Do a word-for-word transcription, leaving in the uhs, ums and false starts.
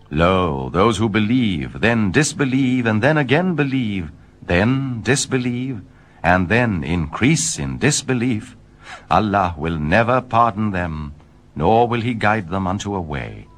Lo, those who believe, then disbelieve, and then again believe, then disbelieve, and then increase in disbelief, Allah will never pardon them, nor will he guide them unto a way.